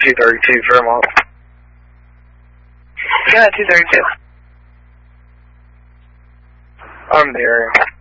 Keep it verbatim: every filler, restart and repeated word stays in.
two thirty-two, Fairmont. Go ahead, two thirty-two. I'm there.